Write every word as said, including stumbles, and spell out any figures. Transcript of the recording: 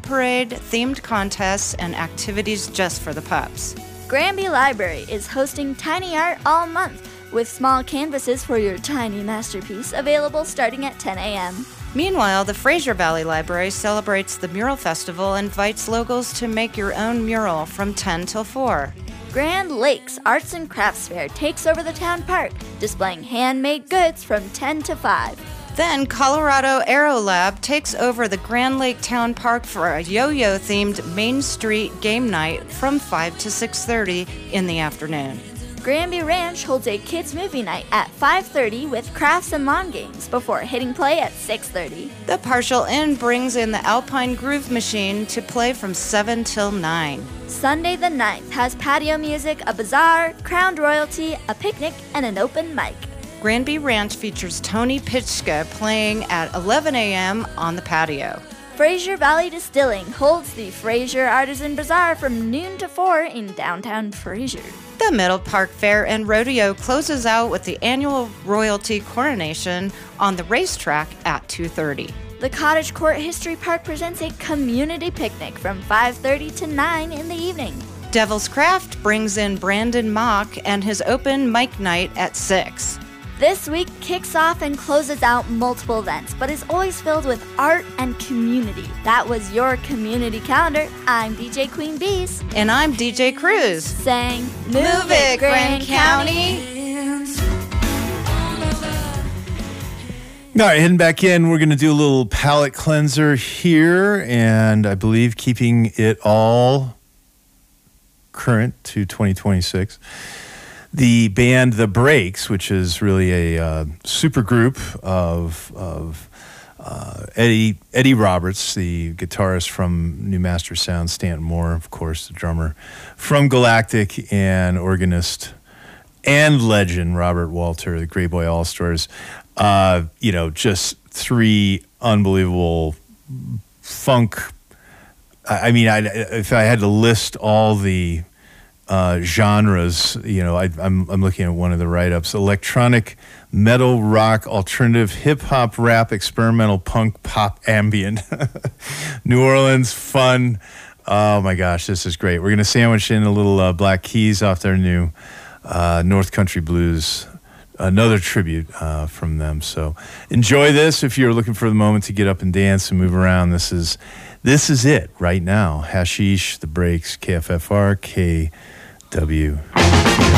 parade, themed contests, and activities just for the pups. Granby Library is hosting Tiny Art all month, with small canvases for your tiny masterpiece available starting at ten a.m. Meanwhile, the Fraser Valley Library celebrates the Mural Festival and invites locals to make your own mural from ten till four. Grand Lakes Arts and Crafts Fair takes over the town park, displaying handmade goods from ten to five. Then Colorado Aero Lab takes over the Grand Lake Town Park for a yo-yo themed Main Street game night from five to six thirty in the afternoon. Granby Ranch holds a kids movie night at five thirty with crafts and lawn games before hitting play at six thirty. The Partial Inn brings in the Alpine Groove Machine to play from seven till nine. Sunday the ninth has patio music, a bazaar, crowned royalty, a picnic, and an open mic. Granby Ranch features Tony Pitschka playing at eleven a.m. on the patio. Fraser Valley Distilling holds the Fraser Artisan Bazaar from noon to four in downtown Fraser. The Middle Park Fair and Rodeo closes out with the annual royalty coronation on the racetrack at two thirty. The Cottage Court History Park presents a community picnic from five thirty to nine in the evening. Devil's Craft brings in Brandon Mock and his open mic night at six. This week kicks off and closes out multiple events, but is always filled with art and community. That was your community calendar. I'm D J Queen Bees. And I'm D J Cruz. Saying, move, move it, Grand County. All right, heading back in, we're going to do a little palate cleanser here, and I believe keeping it all current to twenty twenty-six. The band The Breaks, which is really a uh, super group of of uh, Eddie Eddie Roberts, the guitarist from New Master Sound, Stanton Moore, of course, the drummer from Galactic, and organist and legend Robert Walter, the Grey Boy All-Stars. Uh, you know, just three unbelievable funk. I, I mean, I, if I had to list all the Uh, genres, you know, I, I'm I'm looking at one of the write-ups: electronic, metal, rock, alternative, hip hop, rap, experimental, punk, pop, ambient. New Orleans fun. Oh my gosh, this is great. We're gonna sandwich in a little uh, Black Keys off their new uh, North Country Blues, another tribute uh, from them. So enjoy this if you're looking for the moment to get up and dance and move around. This is this is it right now. Hashish, The Breaks, K F F R, K W.